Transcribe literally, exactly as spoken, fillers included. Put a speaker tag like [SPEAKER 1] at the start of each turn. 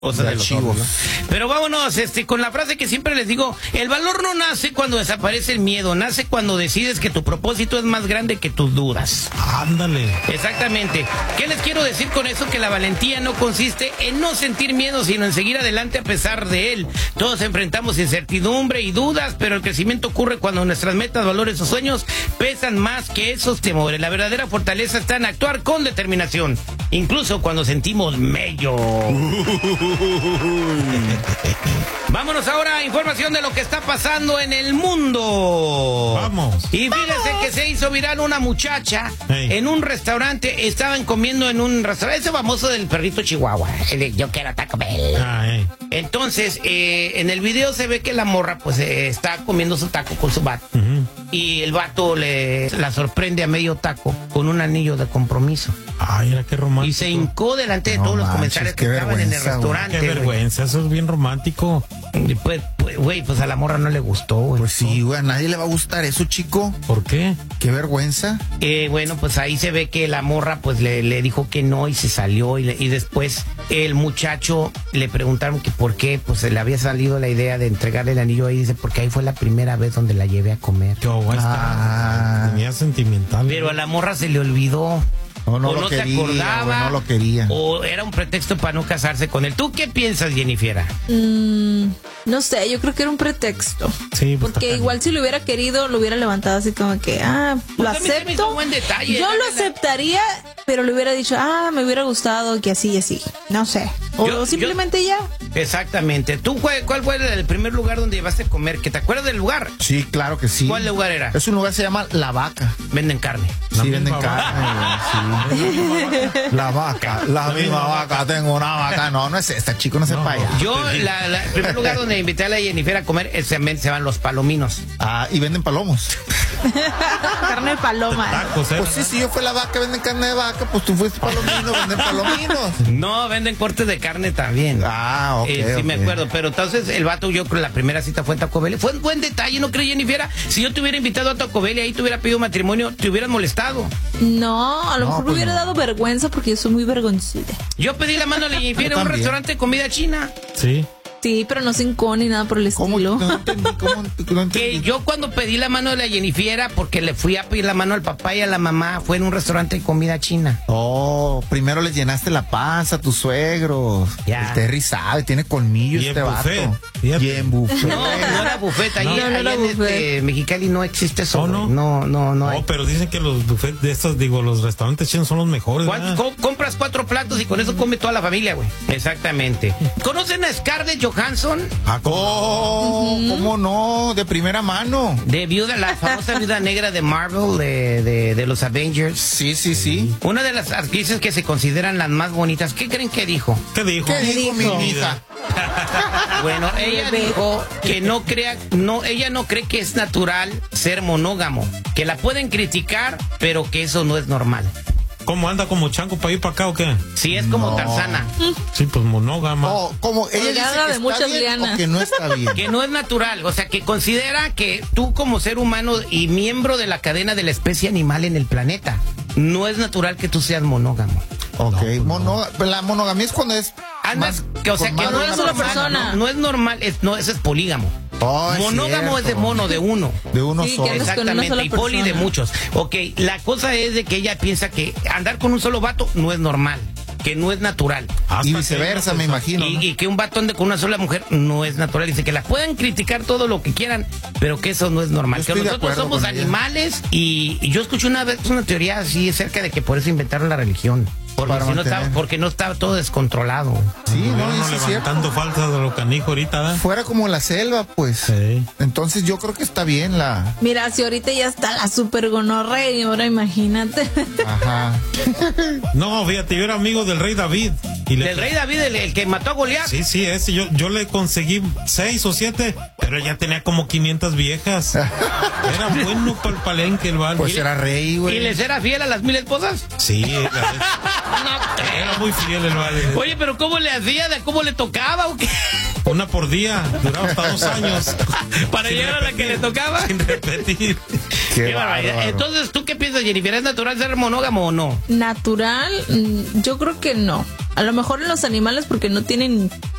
[SPEAKER 1] O sea, de los chivos. ¿No? Pero vámonos, este, con la frase que siempre les digo, el valor no nace cuando desaparece el miedo, nace cuando decides que tu propósito es más grande que tus dudas.
[SPEAKER 2] Ándale.
[SPEAKER 1] Exactamente. ¿Qué les quiero decir con eso? Que la valentía no consiste en no sentir miedo, sino en seguir adelante a pesar de él. Todos enfrentamos incertidumbre y dudas, pero el crecimiento ocurre cuando nuestras metas, valores o sueños pesan más que esos temores. La verdadera fortaleza está en actuar con determinación, incluso cuando sentimos mello. Vámonos ahora a información de lo que está pasando en el mundo.
[SPEAKER 2] Vamos.
[SPEAKER 1] Y fíjense que se hizo viral una muchacha
[SPEAKER 2] hey.
[SPEAKER 1] en un restaurante. Estaban comiendo en un restaurante, ese famoso del perrito Chihuahua. El de Yo quiero Taco Bell.
[SPEAKER 2] Ah, hey.
[SPEAKER 1] Entonces, eh, en el video se ve que la morra pues eh, está comiendo su taco con su vato.
[SPEAKER 2] Uh-huh.
[SPEAKER 1] Y el vato le la sorprende a medio taco con un anillo de compromiso.
[SPEAKER 2] Ay, era qué romántico.
[SPEAKER 1] Y se hincó delante de
[SPEAKER 3] No
[SPEAKER 1] todos los
[SPEAKER 3] manches,
[SPEAKER 1] comensarios que
[SPEAKER 3] qué
[SPEAKER 1] estaban en el
[SPEAKER 3] vergüenza,
[SPEAKER 1] restaurante.
[SPEAKER 2] Qué vergüenza, eso es bien romántico.
[SPEAKER 1] Y Pues, pues, güey, pues a la morra no le gustó, güey.
[SPEAKER 3] Pues sí, güey, a nadie le va a gustar eso, chico.
[SPEAKER 2] ¿Por qué?
[SPEAKER 3] Qué vergüenza.
[SPEAKER 1] Eh, bueno, pues ahí se ve que la morra pues le, le dijo que no y se salió y, le, y después el muchacho le preguntaron que por qué, pues se le había salido la idea de entregarle el anillo ahí, dice, porque ahí fue la primera vez donde la llevé a comer.
[SPEAKER 2] Qué guay
[SPEAKER 3] Ah.
[SPEAKER 2] está. Tenía sentimental.
[SPEAKER 1] Pero a la morra se le olvidó.
[SPEAKER 3] O no,
[SPEAKER 1] o
[SPEAKER 3] lo
[SPEAKER 1] no
[SPEAKER 3] quería,
[SPEAKER 1] se acordaba,
[SPEAKER 3] o no lo quería.
[SPEAKER 1] O era un pretexto para no casarse con él. ¿Tú qué piensas, Jennifer?
[SPEAKER 4] Mm, no sé, yo creo que era un pretexto.
[SPEAKER 2] Sí, pues,
[SPEAKER 4] Porque igual si lo hubiera querido, lo hubiera levantado así como que, ah, lo
[SPEAKER 1] Pues a mí se me hizo
[SPEAKER 4] acepto.
[SPEAKER 1] un buen detalle,
[SPEAKER 4] Yo
[SPEAKER 1] la
[SPEAKER 4] lo
[SPEAKER 1] verdad.
[SPEAKER 4] aceptaría, pero le hubiera dicho, ah, me hubiera gustado que así y así. No sé. O
[SPEAKER 1] Yo-
[SPEAKER 4] simplemente ya.
[SPEAKER 1] Exactamente. ¿Tú cuál, cuál fue el primer lugar donde llevaste a comer? ¿Que te acuerdas del lugar?
[SPEAKER 3] Sí, claro que sí.
[SPEAKER 1] ¿Cuál lugar era?
[SPEAKER 3] Es un lugar que se llama La Vaca.
[SPEAKER 1] Venden carne.
[SPEAKER 2] La
[SPEAKER 3] Sí, venden
[SPEAKER 2] misma
[SPEAKER 3] carne, güey, sí. La vaca, la misma vaca, tengo una vaca. No, no es esta, chico, no se
[SPEAKER 2] No.
[SPEAKER 3] para allá.
[SPEAKER 1] Yo, la, la- el primer lugar donde invité a la Jennifer a comer es, se llaman Los Palominos.
[SPEAKER 3] Ah, y venden palomos.
[SPEAKER 4] Carne de paloma.
[SPEAKER 2] Tacos, ¿eh?
[SPEAKER 3] Pues sí, si yo fui La Vaca, venden carne de vaca, pues tú fuiste palomino, venden palominos.
[SPEAKER 1] No, venden cortes de carne también.
[SPEAKER 3] Ah, ok,
[SPEAKER 1] Eh, sí,
[SPEAKER 3] ok.
[SPEAKER 1] me acuerdo. Pero entonces el vato, yo creo que la primera cita fue en Taco Bell. Fue un buen detalle, ¿no crees, Jennifer? Si yo te hubiera invitado a Taco Bell y ahí te hubiera pedido matrimonio, te hubieran molestado.
[SPEAKER 4] No, a lo
[SPEAKER 3] No,
[SPEAKER 4] mejor
[SPEAKER 3] pues
[SPEAKER 4] me hubiera
[SPEAKER 3] no.
[SPEAKER 4] dado vergüenza porque yo soy muy vergonzida.
[SPEAKER 1] Yo pedí la mano a la Jennifer en un
[SPEAKER 3] también.
[SPEAKER 1] restaurante de comida china.
[SPEAKER 2] Sí.
[SPEAKER 4] Sí, pero no sin con ni nada por el
[SPEAKER 3] ¿Cómo?
[SPEAKER 4] estilo.
[SPEAKER 3] No entendí, ¿cómo? No entendí.
[SPEAKER 1] Que yo cuando pedí la mano de la Jennifer, porque le fui a pedir la mano al papá y a la mamá, fue en un restaurante de comida china.
[SPEAKER 3] Oh, primero les llenaste la panza a tus suegros.
[SPEAKER 1] Ya.
[SPEAKER 3] El Terry sabe, tiene colmillo
[SPEAKER 2] Y en
[SPEAKER 3] este
[SPEAKER 2] buffet,
[SPEAKER 3] vato.
[SPEAKER 2] fíjate.
[SPEAKER 3] Y en buffet.
[SPEAKER 1] No, no era buffet. Ahí,
[SPEAKER 4] No, no
[SPEAKER 1] ahí
[SPEAKER 4] era
[SPEAKER 1] en
[SPEAKER 4] buffet.
[SPEAKER 1] este, Mexicali no existe eso.
[SPEAKER 2] ¿Oh, no?
[SPEAKER 1] güey. No, no, no hay.
[SPEAKER 2] Oh, pero dicen que los buffets de estos, digo, los restaurantes chinos son los mejores.
[SPEAKER 1] ¿Cuántos-
[SPEAKER 2] ¿verdad?
[SPEAKER 1] co- compras cuatro platos y con eso come toda la familia, güey. Exactamente. ¿Conocen a Scarlett Johansson?
[SPEAKER 2] Ah, ¿cómo?
[SPEAKER 3] Oh, ¿cómo no? De primera mano.
[SPEAKER 1] De viuda, la famosa viuda negra de Marvel, de, de, de los Avengers.
[SPEAKER 3] Sí, sí, sí.
[SPEAKER 1] Una de las actrices que se consideran las más bonitas. ¿Qué creen que dijo?
[SPEAKER 2] ¿Qué dijo?
[SPEAKER 3] ¿Qué dijo mi
[SPEAKER 4] dijo?
[SPEAKER 3] hija?
[SPEAKER 1] Bueno, ella
[SPEAKER 4] Bebé.
[SPEAKER 1] dijo que no crea, no, ella no cree que es natural ser monógamo, que la pueden criticar, pero que eso no es normal.
[SPEAKER 2] ¿Cómo anda como chango para ir para acá o qué?
[SPEAKER 1] Sí, es como
[SPEAKER 3] No.
[SPEAKER 1] Tarzana,
[SPEAKER 2] Sí, pues monógama.
[SPEAKER 3] Oh, como ella dice
[SPEAKER 4] Colgada
[SPEAKER 3] que
[SPEAKER 4] de
[SPEAKER 3] está
[SPEAKER 4] muchas
[SPEAKER 3] bien
[SPEAKER 4] lianas.
[SPEAKER 3] o que no está bien.
[SPEAKER 1] que no es natural, o sea, que considera que tú como ser humano y miembro de la cadena de la especie animal en el planeta, no es natural que tú seas monógamo.
[SPEAKER 3] Ok,
[SPEAKER 2] pues
[SPEAKER 3] mono- la monogamia es cuando es.
[SPEAKER 1] Andas,
[SPEAKER 3] más-
[SPEAKER 1] que, o sea,
[SPEAKER 3] con
[SPEAKER 1] que
[SPEAKER 3] más
[SPEAKER 1] no
[SPEAKER 3] de
[SPEAKER 1] es
[SPEAKER 3] una
[SPEAKER 4] sola
[SPEAKER 1] normal,
[SPEAKER 4] persona.
[SPEAKER 1] no, no es normal, es, no, ese es polígamo.
[SPEAKER 3] Oh, es
[SPEAKER 1] Monógamo es de
[SPEAKER 3] cierto.
[SPEAKER 1] mono, de uno.
[SPEAKER 3] De uno
[SPEAKER 4] Sí, que
[SPEAKER 3] solo.
[SPEAKER 4] andas con una
[SPEAKER 1] Exactamente,
[SPEAKER 4] sola
[SPEAKER 1] y poli de
[SPEAKER 4] persona.
[SPEAKER 1] muchos. Ok, la cosa es de que ella piensa que andar con un solo vato no es normal, que no es natural.
[SPEAKER 2] Hasta
[SPEAKER 3] Y
[SPEAKER 2] que
[SPEAKER 3] viceversa,
[SPEAKER 2] ella,
[SPEAKER 3] me
[SPEAKER 2] pues,
[SPEAKER 3] imagino.
[SPEAKER 1] Y,
[SPEAKER 3] ¿no?
[SPEAKER 1] y que un vato ande con una sola mujer no es natural. Dice que la pueden criticar todo lo que quieran, pero que eso no es normal.
[SPEAKER 3] Yo
[SPEAKER 1] Que
[SPEAKER 3] estoy de
[SPEAKER 1] nosotros
[SPEAKER 3] acuerdo
[SPEAKER 1] somos
[SPEAKER 3] con ella.
[SPEAKER 1] animales y, y yo escuché una vez una teoría así acerca de que por eso inventaron la religión. Porque,
[SPEAKER 3] Para
[SPEAKER 1] si no
[SPEAKER 3] mantener.
[SPEAKER 1] estaba, porque no estaba todo descontrolado.
[SPEAKER 3] Sí, no,
[SPEAKER 2] Bueno,
[SPEAKER 3] eso es cierto.
[SPEAKER 2] levantando faltas de lo canijo ahorita, ¿verdad?
[SPEAKER 3] Fuera como la selva, pues.
[SPEAKER 2] Sí.
[SPEAKER 3] Entonces yo creo que está bien la.
[SPEAKER 4] Mira, si ahorita ya está la super gonorrea y ahora imagínate.
[SPEAKER 3] Ajá.
[SPEAKER 2] No, fíjate, yo era amigo del rey David. Y le-
[SPEAKER 1] Del rey David, el, el que mató a Goliat.
[SPEAKER 2] Sí, sí, ese. Yo, yo le conseguí seis o siete, pero ya tenía como quinientas viejas. Era bueno para el palenque el bar.
[SPEAKER 3] Pues
[SPEAKER 2] Y-
[SPEAKER 3] era rey,
[SPEAKER 1] ¿Y
[SPEAKER 3] güey.
[SPEAKER 1] les era fiel a las mil esposas?
[SPEAKER 2] Sí, era, era muy fiel el vale.
[SPEAKER 1] Oye, pero ¿cómo le hacía? ¿De cómo le tocaba o qué?
[SPEAKER 2] Una por día, duraba hasta dos años.
[SPEAKER 1] Para
[SPEAKER 2] Sin
[SPEAKER 1] llegar a la que
[SPEAKER 2] repetir,
[SPEAKER 1] le tocaba.
[SPEAKER 2] Sin repetir.
[SPEAKER 3] Qué
[SPEAKER 1] Qué barbaridad.
[SPEAKER 3] bárbaro.
[SPEAKER 1] Entonces, ¿tú qué piensas, Jennifer? ¿Es natural ser monógamo o no?
[SPEAKER 4] Natural, mm, yo creo que no. A lo mejor en los animales porque no tienen